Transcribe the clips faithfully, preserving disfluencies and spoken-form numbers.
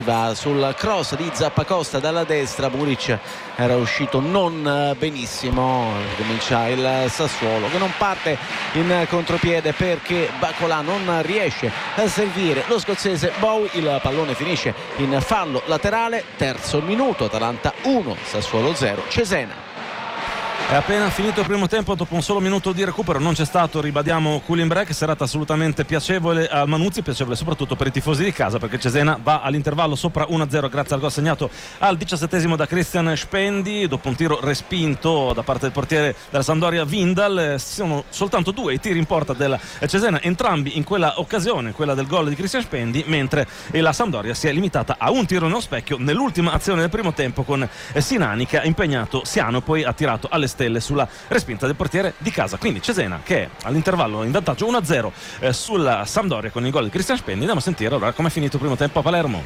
sul cross di Zappacosta dalla destra. Buric era uscito non benissimo, comincia il Sassuolo che non parte in contropiede perché Bacolà non riesce a servire lo scozzese Bowie. Il pallone finisce in fallo laterale, terzo minuto, Atalanta uno Sassuolo zero. Cesena. È appena finito il primo tempo, dopo un solo minuto di recupero non c'è stato, ribadiamo, cooling break. Serata assolutamente piacevole al Manuzzi, piacevole soprattutto per i tifosi di casa, perché Cesena va all'intervallo sopra uno a zero grazie al gol segnato al diciassettesimo da Christian Spendi dopo un tiro respinto da parte del portiere della Sampdoria Vindal. Sono soltanto due i tiri in porta della Cesena, entrambi in quella occasione, quella del gol di Christian Spendi, mentre la Sampdoria si è limitata a un tiro nello specchio nell'ultima azione del primo tempo, con Sinani che ha impegnato Siano e poi ha tirato alle stelle sulla respinta del portiere di casa. Quindi Cesena che è all'intervallo in vantaggio uno a zero eh, sulla Sampdoria con il gol di Christian Spendi. Andiamo a sentire allora com'è finito il primo tempo a Palermo.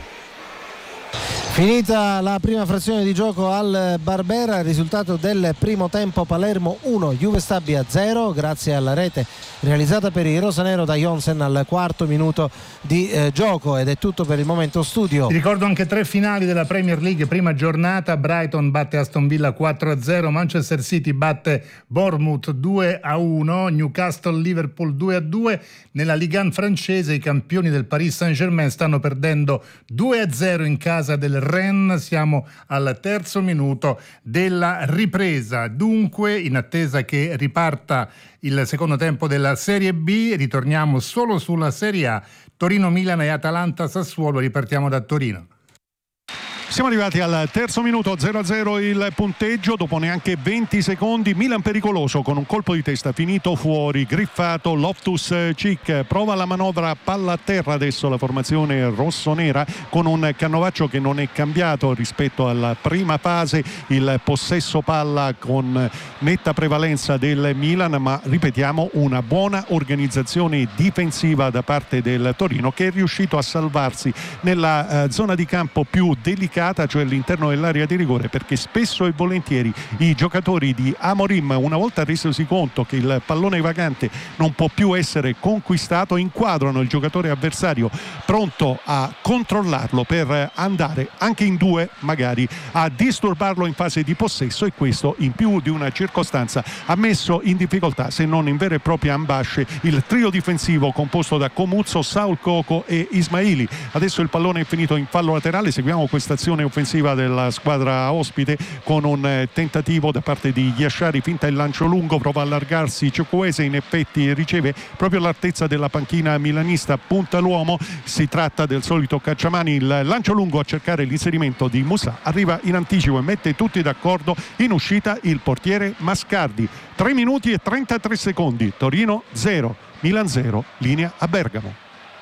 Finita la prima frazione di gioco al Barbera, il risultato del primo tempo: Palermo uno, Juve Stabia zero, grazie alla rete realizzata per il rosanero da Jonsen al quarto minuto di eh, gioco. Ed è tutto per il momento studio. Ti ricordo anche tre finali della Premier League, prima giornata: Brighton batte Aston Villa quattro a zero, Manchester City batte Bournemouth due a uno, Newcastle Liverpool due a due. Nella Ligue uno francese i campioni del Paris Saint-Germain stanno perdendo due a zero in casa del Rennes. Siamo al terzo minuto della ripresa, dunque in attesa che riparta il secondo tempo della Serie B ritorniamo solo sulla Serie A. Torino-Milan e Atalanta-Sassuolo. Ripartiamo da Torino. Siamo arrivati al terzo minuto, zero a zero il punteggio dopo neanche venti secondi. Milan pericoloso con un colpo di testa finito fuori, griffato Loftus-Cheek, prova la manovra palla a terra adesso la formazione rossonera con un Canovaccio che non è cambiato rispetto alla prima fase, il possesso palla con netta prevalenza del Milan, ma ripetiamo una buona organizzazione difensiva da parte del Torino, che è riuscito a salvarsi nella eh, zona di campo più delicata, cioè all'interno dell'area di rigore, perché spesso e volentieri i giocatori di Amorim, una volta resosi conto che il pallone vagante non può più essere conquistato, inquadrano il giocatore avversario pronto a controllarlo per andare anche in due magari a disturbarlo in fase di possesso, e questo in più di una circostanza ha messo in difficoltà, se non in vera e propria ambasce, il trio difensivo composto da Comuzzo, Saul Coco e Ismaili. Adesso il pallone è finito in fallo laterale, seguiamo questa azione offensiva della squadra ospite con un eh, tentativo da parte di Yashari, finta il lancio lungo, prova a allargarsi Ciukwueze, in effetti riceve proprio all'altezza della panchina milanista, punta l'uomo, si tratta del solito cacciamani, il lancio lungo a cercare l'inserimento di Musà, arriva in anticipo e mette tutti d'accordo, in uscita il portiere Mascardi. tre minuti e trentatré secondi, Torino zero, Milan zero, linea a Bergamo.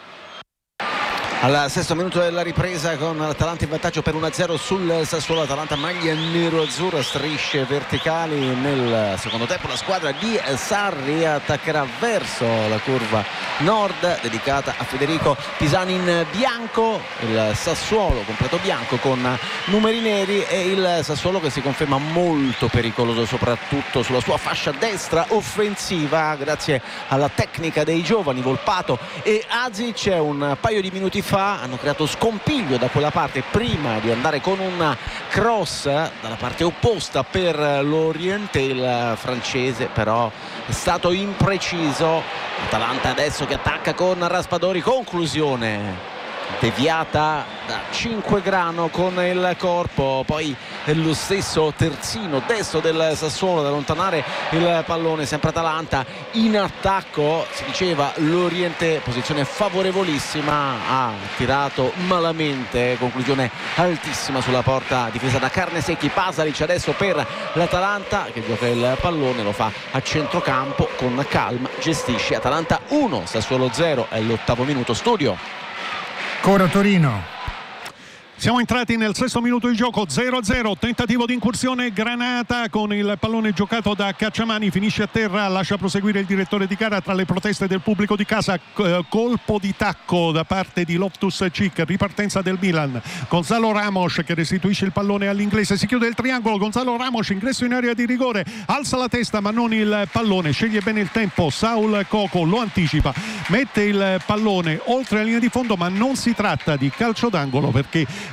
Al sesto minuto della ripresa con l'Atalanta in vantaggio per uno a zero sul Sassuolo. Atalanta maglia nero-azzurra, strisce verticali nel secondo tempo. La squadra di Sarri attaccherà verso la curva nord dedicata a Federico Pisani in bianco. Il Sassuolo completo bianco con numeri neri, e il Sassuolo che si conferma molto pericoloso soprattutto sulla sua fascia destra offensiva grazie alla tecnica dei giovani Volpato e Azic. Un paio di minuti fa hanno creato scompiglio da quella parte prima di andare con un cross dalla parte opposta per l'Oriente. Il francese però è stato impreciso. Atalanta adesso che attacca con Raspadori, conclusione deviata da Cinquegrano con il corpo, poi lo stesso terzino destro del Sassuolo ad allontanare il pallone. Sempre Atalanta in attacco, si diceva l'Oriente, posizione favorevolissima, ha tirato malamente, conclusione altissima sulla porta difesa da Carnesecchi. Pasalic adesso per l'Atalanta che gioca il pallone, lo fa a centrocampo con calma, gestisce. Atalanta uno, Sassuolo zero, è l'ottavo minuto. Studio. Coro Torino. Siamo entrati nel sesto minuto di gioco, zero a zero, tentativo di incursione Granata con il pallone giocato da Cacciamani, finisce a terra, lascia proseguire il direttore di gara tra le proteste del pubblico di casa, colpo di tacco da parte di Loftus-Cheek, ripartenza del Milan, Gonzalo Ramos che restituisce il pallone all'inglese, si chiude il triangolo, Gonzalo Ramos ingresso in area di rigore, alza la testa ma non il pallone, sceglie bene il tempo, Saul Coco lo anticipa, mette il pallone oltre la linea di fondo, ma non si tratta di calcio d'angolo perché